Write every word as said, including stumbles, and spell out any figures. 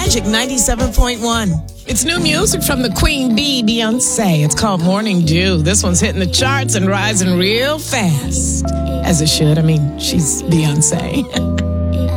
Magic ninety-seven point one. It's new music from the Queen Bee, Beyonce. It's called Morning Dew. This one's hitting the charts and rising real fast. As it should. I mean, she's Beyonce.